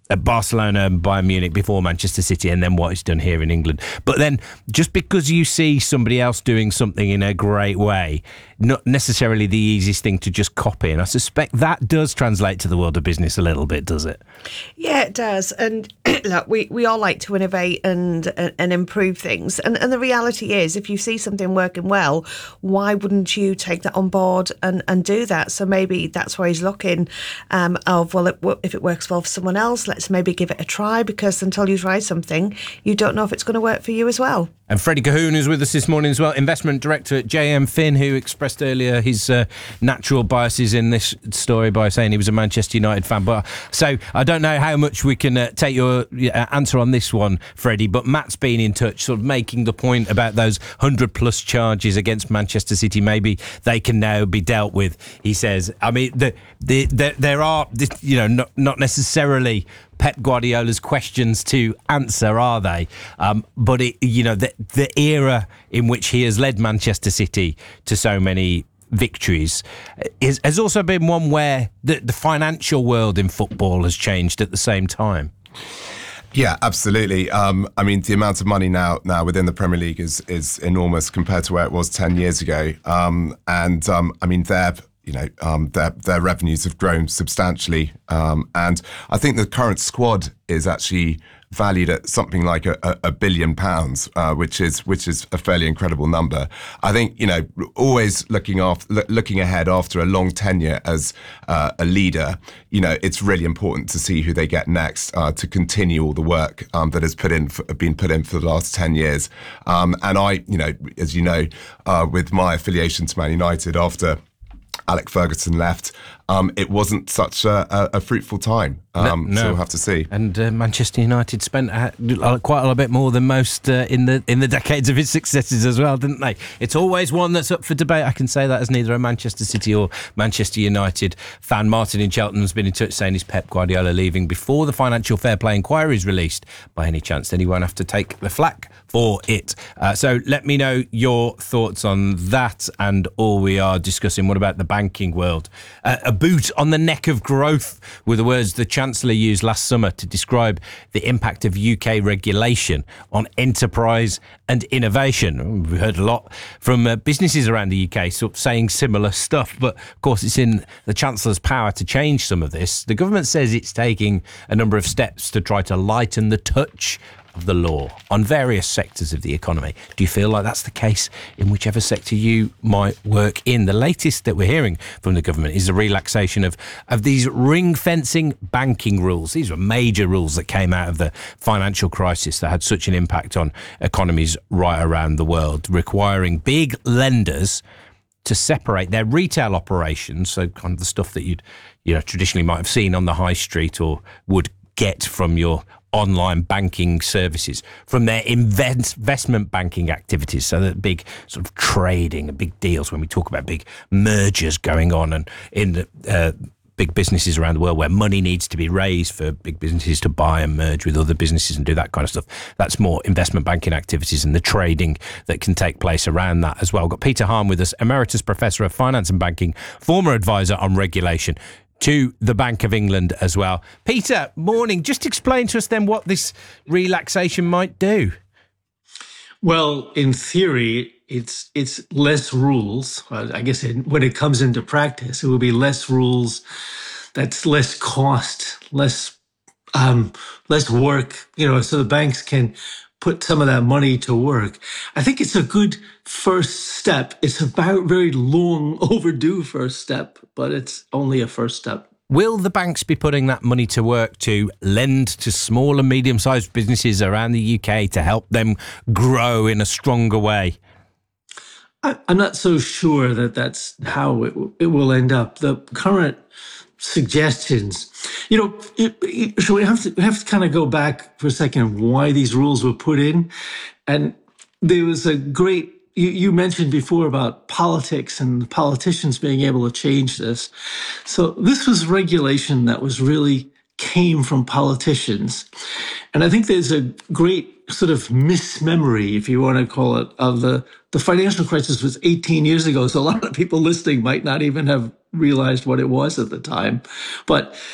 at Barcelona and Bayern Munich before Manchester City, and then what he's done here in England. But then just because you see somebody else doing something in a great way, not necessarily the easiest thing to just copy. And I suspect that does translate to the world of business a little bit, does it? Yeah, it does. And look, we all like to innovate and improve things. And the reality is, if you see something working well, why wouldn't you take that on board and do that? So maybe that's why he's looking if it works well for someone else, let's maybe give it a try, because until you try something, you don't know if it's going to work for you as well. And Freddie Cahoon is with us this morning as well, investment director at JM Fin, who expressed earlier his natural biases in this story by saying he was a Manchester United fan. But so I don't know how much we can take your answer on this one, Freddie, but Matt's been in touch, sort of making the point about those 100+ charges against Manchester City. Maybe they can now be dealt with, he says. I mean, there are, not necessarily Pep Guardiola's questions to answer, are they? But the era in which he has led Manchester City to so many victories has also been one where the financial world in football has changed at the same time. Yeah, absolutely. I mean, the amount of money now within the Premier League is enormous compared to where it was 10 years ago. I mean, their revenues have grown substantially. And I think the current squad is actually valued at something like £1 billion, which is a fairly incredible number. I think, always looking ahead after a long tenure as a leader, it's really important to see who they get next to continue all the work that has been put in for the last 10 years. And I, as you know, with my affiliation to Man United after Alec Ferguson left, it wasn't such a fruitful time. So we'll have to see. And Manchester United spent quite a bit more than most in the decades of his successes as well, didn't they? It's always one that's up for debate. I can say that as neither a Manchester City or Manchester United fan. Martin in Cheltenham's been in touch saying, is Pep Guardiola leaving before the financial fair play inquiry is released? By any chance, then he won't have to take the flak for it. So let me know your thoughts on that and all we are discussing. What about the banking world? A boot on the neck of growth were the words the Chancellor used last summer to describe the impact of UK regulation on enterprise and innovation. We've heard a lot from businesses around the UK sort of saying similar stuff, but of course it's in the Chancellor's power to change some of this. The government says it's taking a number of steps to try to lighten the touch of the law on various sectors of the economy. Do you feel like that's the case in whichever sector you might work in? The latest that we're hearing from the government is the relaxation of these ring-fencing banking rules. These were major rules that came out of the financial crisis that had such an impact on economies right around the world, requiring big lenders to separate their retail operations, so kind of the stuff that you'd traditionally might have seen on the high street or would get from your online banking services, from their investment banking activities. So that big sort of trading and big deals, when we talk about big mergers going on and in the big businesses around the world where money needs to be raised for big businesses to buy and merge with other businesses and do that kind of stuff. That's more investment banking activities and the trading that can take place around that as well. We've got Peter Hahn with us, Emeritus Professor of Finance and Banking, former advisor on regulation to the Bank of England as well. Peter, morning. Just explain to us then what this relaxation might do. Well, in theory, it's less rules. I guess when it comes into practice, it will be less rules. That's less cost, less work. So the banks can put some of that money to work. I think it's a good first step. It's a very long overdue first step, but it's only a first step. Will the banks be putting that money to work to lend to small and medium-sized businesses around the UK to help them grow in a stronger way? I'm not so sure that that's how it will end up. The current suggestions, so we have to kind of go back for a second why these rules were put in. And there was a great, you mentioned before about politics and politicians being able to change this. So this was regulation that came from politicians. And I think there's a great sort of mismemory, if you want to call it, of the financial crisis was 18 years ago. So a lot of people listening might not even have realized what it was at the time. But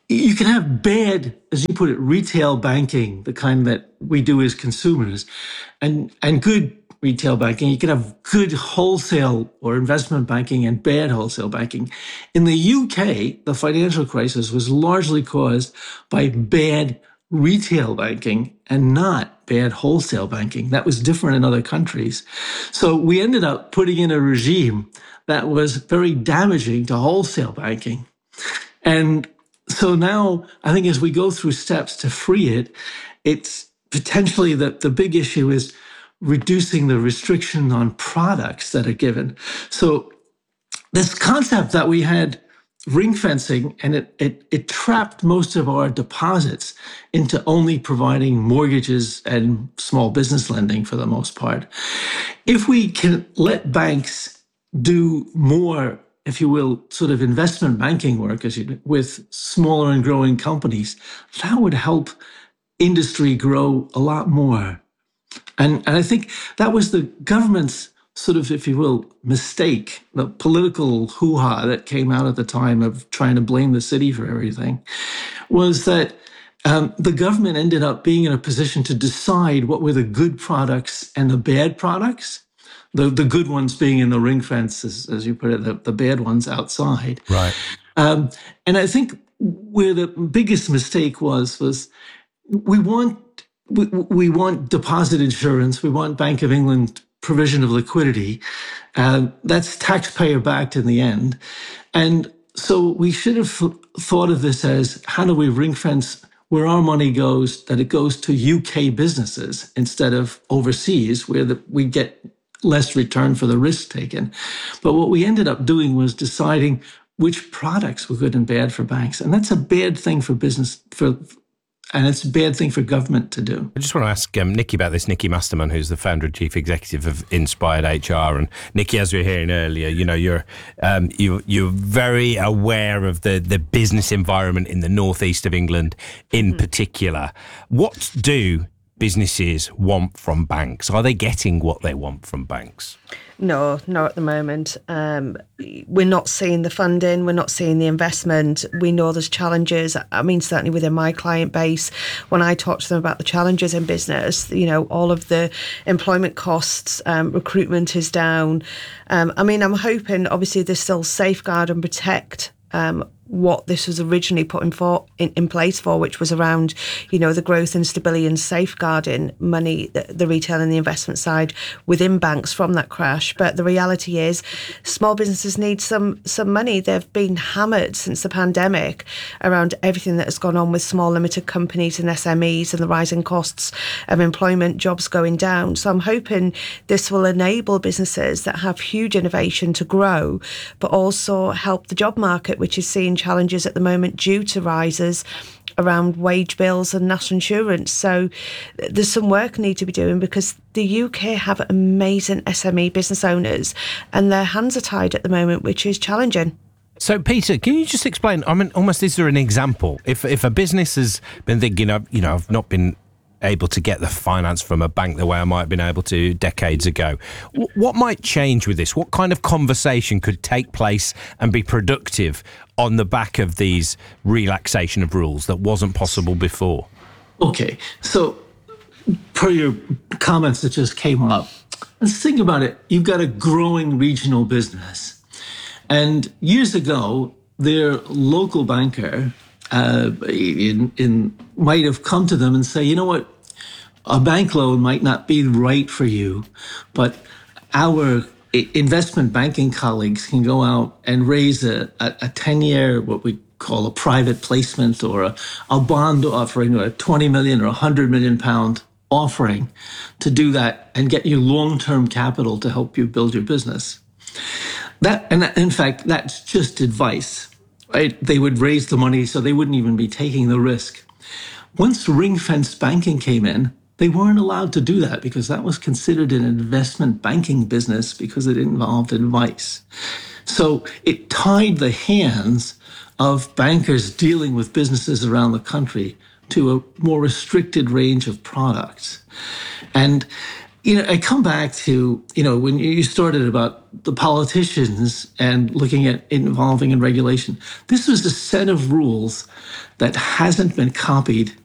you can have bad, as you put it, retail banking, the kind that we do as consumers, and good retail banking. You can have good wholesale or investment banking and bad wholesale banking. In the UK, the financial crisis was largely caused by bad retail banking and not bad wholesale banking. That was different in other countries. So we ended up putting in a regime that was very damaging to wholesale banking. And so now I think as we go through steps to free it, it's potentially the big issue is reducing the restriction on products that are given. So this concept that we had ring fencing, and it trapped most of our deposits into only providing mortgages and small business lending for the most part. If we can let banks do more, if you will, sort of investment banking work with smaller and growing companies, that would help industry grow a lot more. And I think that was the government's sort of, if you will, mistake, the political hoo-ha that came out at the time of trying to blame the city for everything, was that the government ended up being in a position to decide what were the good products and the bad products. The good ones being in the ring fence, as you put it, the bad ones outside. Right. And I think where the biggest mistake was we want deposit insurance. We want Bank of England provision of liquidity. That's taxpayer backed in the end. And so we should have thought of this as, how do we ring fence where our money goes, that it goes to UK businesses instead of overseas, where we get less return for the risk taken. But what we ended up doing was deciding which products were good and bad for banks. And that's a bad thing for business, and it's a bad thing for government to do. I just want to ask Nikki about this. Nikki Masterman, who's the founder and chief executive of Inspired HR. And Nikki, as we were hearing earlier, you're very aware of the business environment in the northeast of England in particular. What do businesses want from banks? Are they getting what they want from banks? No, not at the moment. We're not seeing the funding. We're not seeing the investment. We know there's challenges. I mean, certainly within my client base, when I talk to them about the challenges in business, all of the employment costs, recruitment is down. I mean, I'm hoping, obviously, there's still safeguard and protect what this was originally put in place for, which was around, the growth and stability and safeguarding money, the retail and the investment side within banks from that crash. But the reality is, small businesses need some money. They've been hammered since the pandemic around everything that has gone on with small limited companies and SMEs and the rising costs of employment, jobs going down. So I'm hoping this will enable businesses that have huge innovation to grow, but also help the job market, which is seeing challenges at the moment due to rises around wage bills and national insurance. So there's some work need to be doing, because the UK have amazing SME business owners and their hands are tied at the moment, which is challenging. So, Peter, can you just explain, I mean, almost, is there an example? If a business has been thinking, I've not been able to get the finance from a bank the way I might have been able to decades ago, what might change with this? What kind of conversation could take place and be productive on the back of these relaxation of rules that wasn't possible before? Okay, so per your comments that just came up, let's think about it. You've got a growing regional business. And years ago, their local banker might have come to them and say, you know what, a bank loan might not be right for you, but our investment banking colleagues can go out and raise a 10-year, what we call a private placement, or a bond offering, or a 20 million or 100 million pound offering to do that and get you long-term capital to help you build your business. In fact, that's just advice. Right? They would raise the money so they wouldn't even be taking the risk. Once ring-fenced banking came in, they weren't allowed to do that, because that was considered an investment banking business because it involved advice. So it tied the hands of bankers dealing with businesses around the country to a more restricted range of products. And I come back to, when you started about the politicians and looking at involving in regulation. This was a set of rules that hasn't been copied